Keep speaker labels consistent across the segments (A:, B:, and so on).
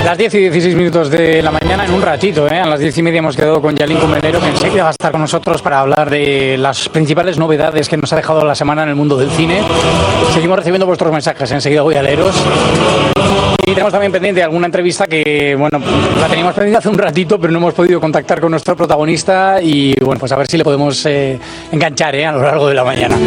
A: Las 10 y 16 minutos de la mañana, en un ratito, a las 10:30 hemos quedado con Yalín Comenero, que enseguida va a estar con nosotros para hablar de las principales novedades que nos ha dejado la semana en el mundo del cine. Seguimos recibiendo vuestros mensajes, enseguida voy a leeros. Y tenemos también pendiente alguna entrevista que, bueno, la teníamos pendiente hace un ratito, pero no hemos podido contactar con nuestro protagonista y, bueno, pues a ver si le podemos enganchar a lo largo de la mañana.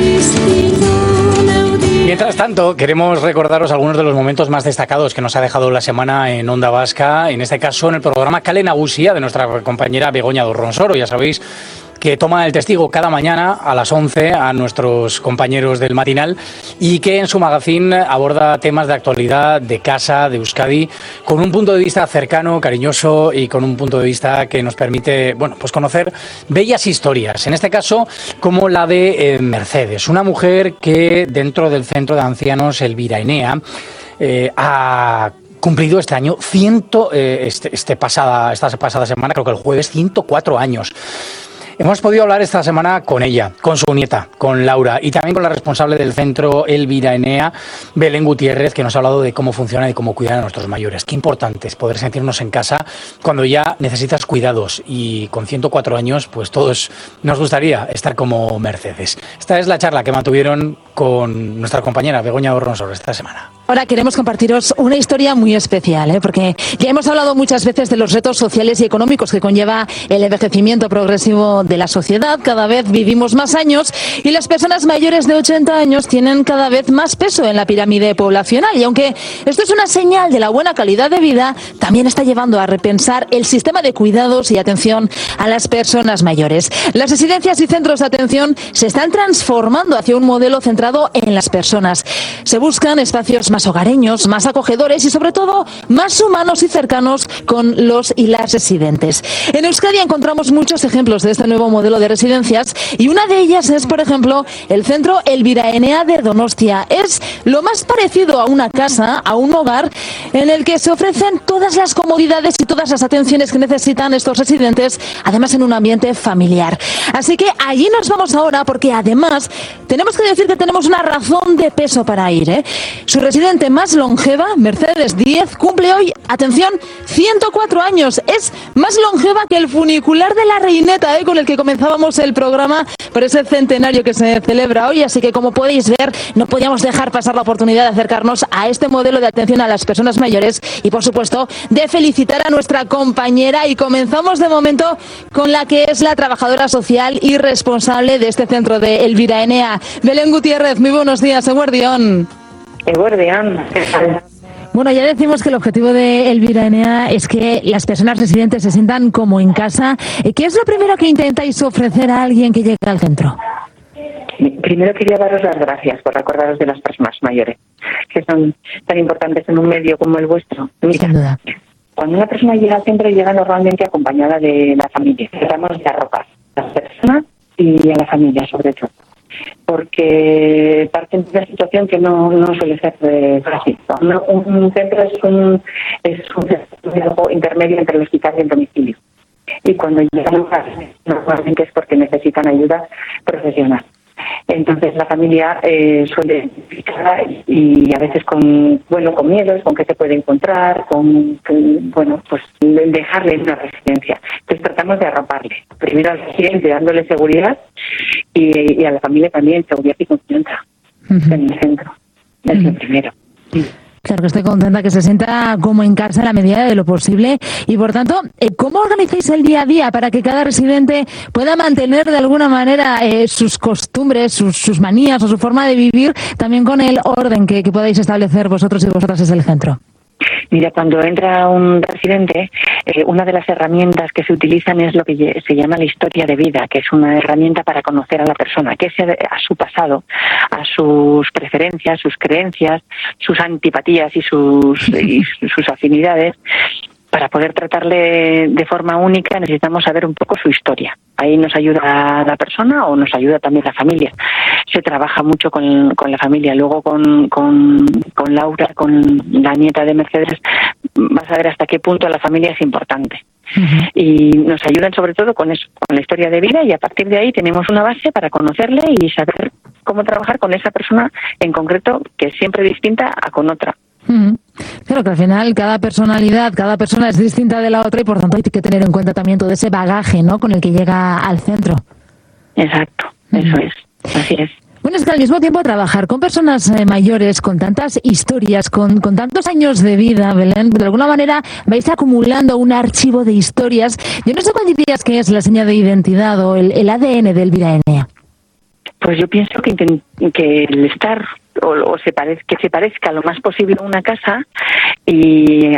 A: Mientras tanto, queremos recordaros algunos de los momentos más destacados que nos ha dejado la semana en Onda Vasca, en este caso en el programa Kale Nagusia de nuestra compañera Begoña Dorronsoro. Ya sabéis que toma el testigo cada mañana a las 11 a nuestros compañeros del matinal y que en su magazine aborda temas de actualidad, de casa, de Euskadi, con un punto de vista cercano, cariñoso y con un punto de vista que nos permite, bueno, pues conocer bellas historias. En este caso, como la de Mercedes, una mujer que dentro del centro de ancianos Elvira Enea ha cumplido este año esta pasada semana, creo que el jueves, 104 años. Hemos podido hablar esta semana con ella, con su nieta, con Laura, y también con la responsable del centro Elvira Enea, Belén Gutiérrez, que nos ha hablado de cómo funciona y cómo cuidar a nuestros mayores. Qué importante es poder sentirnos en casa cuando ya necesitas cuidados, y con 104 años, pues todos nos gustaría estar como Mercedes. Esta es la charla que mantuvieron con nuestra compañera Begoña Dorronsoro esta semana.
B: Ahora queremos compartiros una historia muy especial, porque ya hemos hablado muchas veces de los retos sociales y económicos que conlleva el envejecimiento progresivo de la sociedad. Cada vez vivimos más años y las personas mayores de 80 años tienen cada vez más peso en la pirámide poblacional. Y aunque esto es una señal de la buena calidad de vida, también está llevando a repensar el sistema de cuidados y atención a las personas mayores. Las residencias y centros de atención se están transformando hacia un modelo centrado en las personas. Se buscan espacios más hogareños, más acogedores y sobre todo más humanos y cercanos con los y las residentes. En Euskadi encontramos muchos ejemplos de este nuevo modelo de residencias y una de ellas es, por ejemplo, el centro Elvira Enea de Donostia. Es lo más parecido a una casa, a un hogar, en el que se ofrecen todas las comodidades y todas las atenciones que necesitan estos residentes, además en un ambiente familiar. Así que allí nos vamos ahora porque además tenemos que decir que tenemos una razón de peso para ir. Su residente más longeva, Mercedes Díez, cumple hoy, atención, 104 años. Es más longeva que el funicular de la Reineta, con el que comenzábamos el programa por ese centenario que se celebra hoy. Así que, como podéis ver, no podíamos dejar pasar la oportunidad de acercarnos a este modelo de atención a las personas mayores y, por supuesto, de felicitar a nuestra compañera. Y comenzamos de momento con la que es la trabajadora social y responsable de este centro de Elvira Enea, Belén Gutiérrez. Muy buenos días, Eguerdión.
C: Eguerdión.
B: Bueno, ya decimos que el objetivo de Elvira Enea es que las personas residentes se sientan como en casa. ¿Qué es lo primero que intentáis ofrecer a alguien que llegue al centro?
C: Primero quería daros las gracias por acordaros de las personas mayores, que son tan importantes en un medio como el vuestro. Mira,
B: sin duda.
C: Cuando una persona llega al centro, llega normalmente acompañada de la familia. Tratamos de arropar a las personas y a la familia, sobre todo, porque parten de una situación que no suele ser fácil. Un centro es un centro intermedio entre el hospital y el domicilio. Y cuando llegan normalmente es porque necesitan ayuda profesional. Entonces la familia suele identificar y a veces con miedos, con qué se puede encontrar, pues dejarle en una residencia. Entonces tratamos de arroparle. Primero al residente dándole seguridad y a la familia también seguridad y confianza en el centro. Es lo primero.
B: Claro, que estoy contenta que se sienta como en casa en la medida de lo posible y, por tanto, ¿cómo organizáis el día a día para que cada residente pueda mantener de alguna manera sus costumbres, sus manías o su forma de vivir, también con el orden que podáis establecer vosotros y vosotras desde el centro?
C: Mira, cuando entra un residente, una de las herramientas que se utilizan es lo que se llama la historia de vida, que es una herramienta para conocer a la persona, que es a su pasado, a sus preferencias, sus creencias, sus antipatías y sus afinidades. Para poder tratarle de forma única necesitamos saber un poco su historia. Ahí nos ayuda la persona o nos ayuda también la familia. Se trabaja mucho con la familia. Luego con Laura, con la nieta de Mercedes, vas a ver hasta qué punto la familia es importante. Uh-huh. Y nos ayudan sobre todo con eso, con la historia de vida, y a partir de ahí tenemos una base para conocerle y saber cómo trabajar con esa persona en concreto, que es siempre distinta a con otra.
B: Claro que al final cada personalidad, cada persona es distinta de la otra y por tanto hay que tener en cuenta también todo ese bagaje, ¿no?, con el que llega al centro.
C: Exacto, eso es, así es.
B: Bueno, es que al mismo tiempo trabajar con personas mayores, con tantas historias, con tantos años de vida, Belén, de alguna manera vais acumulando un archivo de historias. Yo no sé cuál dirías que es la seña de identidad o el ADN de Elvira Enea.
C: Pues yo pienso que el estar que se parezca lo más posible a una casa y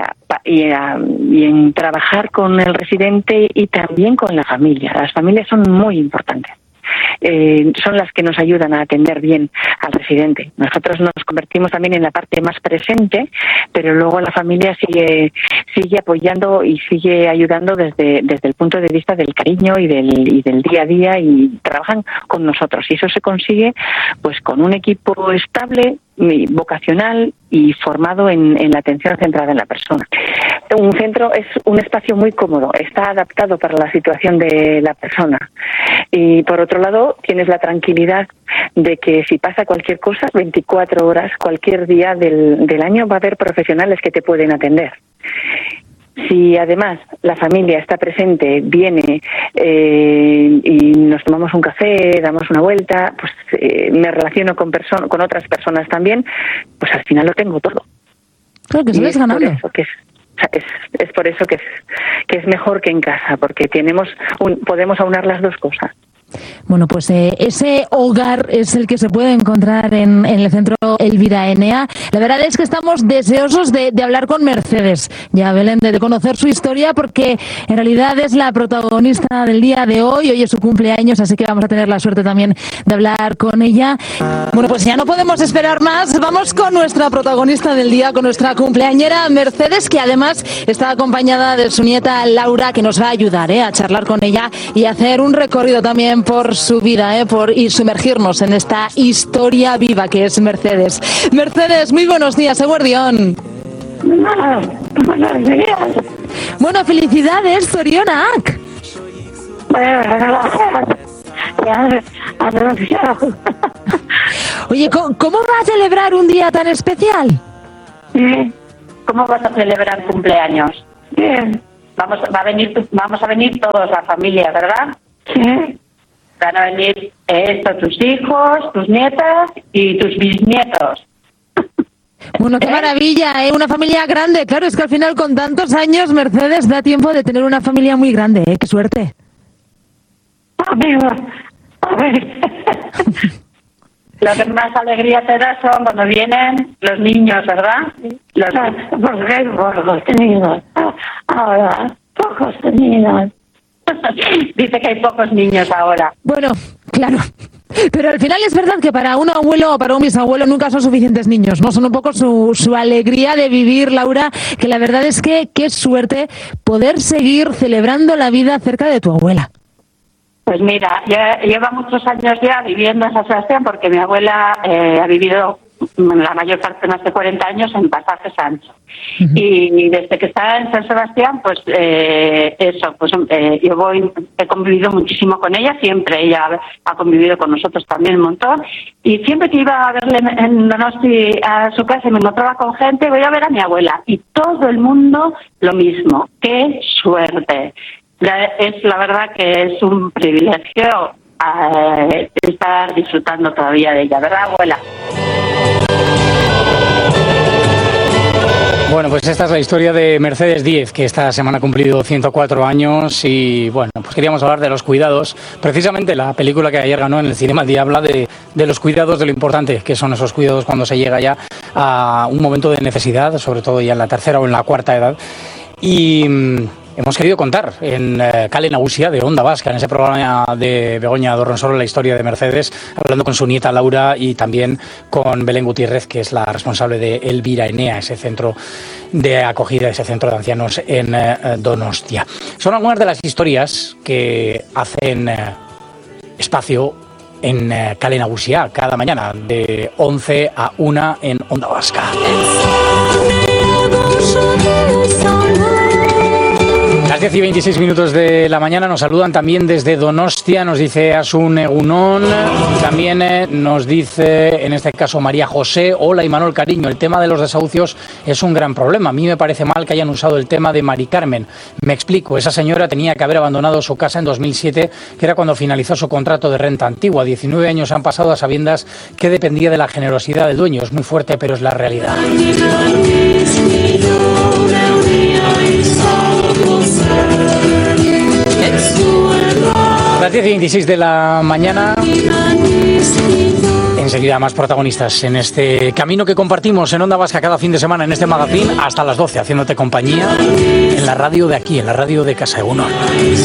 C: en trabajar con el residente y también con la familia. Las familias son muy importantes. Son las que nos ayudan a atender bien al residente. Nosotros nos convertimos también en la parte más presente, pero luego la familia sigue apoyando y sigue ayudando desde el punto de vista del cariño y del día a día, y trabajan con nosotros. Y eso se consigue pues con un equipo estable, vocacional y formado en la atención centrada en la persona. Un centro es un espacio muy cómodo, está adaptado para la situación de la persona, y por otro lado tienes la tranquilidad de que si pasa cualquier cosa, 24 horas, cualquier día del año va a haber profesionales que te pueden atender. Si además la familia está presente, viene y nos tomamos un café, damos una vuelta, pues me relaciono con otras personas también, pues al final lo tengo todo.
B: Claro que sales ganando.
C: Es por eso que es mejor que en casa, porque podemos aunar las dos cosas.
B: Bueno, pues ese hogar es el que se puede encontrar en el centro Elvira Enea. La verdad es que estamos deseosos de hablar con Mercedes, ya Belén, de conocer su historia, porque en realidad es la protagonista del día de hoy. Hoy es su cumpleaños, así que vamos a tener la suerte también de hablar con ella. Bueno, pues ya no podemos esperar más. Vamos con nuestra protagonista del día, con nuestra cumpleañera Mercedes, que además está acompañada de su nieta Laura, que nos va a ayudar a charlar con ella y hacer un recorrido también por su vida, y sumergirnos en esta historia viva que es Mercedes. Mercedes, muy buenos días, Eguerdión.
D: Buenos días.
B: Bueno, felicidades, Zorionak. Oye, ¿cómo va a celebrar un día tan especial?
D: ¿Cómo vas a celebrar cumpleaños?
C: Bien.
D: Vamos a venir todos, la familia, ¿verdad?
C: Sí.
D: Van a venir tus hijos, tus nietas y tus bisnietos.
B: Bueno, qué maravilla, una familia grande. Claro, es que al final con tantos años, Mercedes, da tiempo de tener una familia muy grande, qué suerte.
C: Amigo, a ver.
D: Lo que más alegría te da son cuando vienen los niños, ¿verdad?
C: Porque hay pocos tenidos. Ahora, pocos tenidos.
D: Dice que hay pocos niños ahora.
B: Bueno, claro. Pero al final es verdad que para un abuelo o para un bisabuelo nunca son suficientes niños, ¿no? Son un poco su alegría de vivir, Laura, que la verdad es que qué suerte poder seguir celebrando la vida cerca de tu abuela.
D: Pues mira, lleva muchos años ya viviendo en San Sebastián, porque mi abuela ha vivido la mayor parte, más de 40 años, en Pasaje Sancho. Uh-huh. Y desde que está en San Sebastián, pues yo he convivido muchísimo con ella, siempre ella ha convivido con nosotros también un montón, y siempre que iba a verle en Donosti a su casa y me encontraba con gente, voy a ver a mi abuela, y todo el mundo lo mismo. ¡Qué suerte! Es la verdad que es un privilegio estar disfrutando todavía de ella, ¿verdad, abuela?
A: Bueno, pues esta es la historia de Mercedes Díez, que esta semana ha cumplido 104 años y, bueno, pues queríamos hablar de los cuidados. Precisamente la película que ayer ganó en el Cinema al Día habla de los cuidados, de lo importante que son esos cuidados cuando se llega ya a un momento de necesidad, sobre todo ya en la tercera o en la cuarta edad. Y hemos querido contar en Kale Nagusia de Onda Vasca, en ese programa de Begoña Dorronsoro, la historia de Mercedes, hablando con su nieta Laura y también con Belén Gutiérrez, que es la responsable de Elvira Enea, ese centro de acogida, ese centro de ancianos en Donostia. Son algunas de las historias que hacen espacio en Kale Nagusia cada mañana, de 11 a 1 en Onda Vasca. Las 10 y 26 minutos de la mañana nos saludan también desde Donostia, nos dice Asun Egunon, también nos dice en este caso María José, hola Imanol cariño, el tema de los desahucios es un gran problema, a mí me parece mal que hayan usado el tema de Mari Carmen, me explico, esa señora tenía que haber abandonado su casa en 2007, que era cuando finalizó su contrato de renta antigua, 19 años han pasado a sabiendas que dependía de la generosidad del dueño, es muy fuerte pero es la realidad. Las 10 y 26 de la mañana, enseguida más protagonistas en este camino que compartimos en Onda Vasca cada fin de semana en este magazine hasta las 12, haciéndote compañía en la radio de aquí, en la radio de Casa Egunon.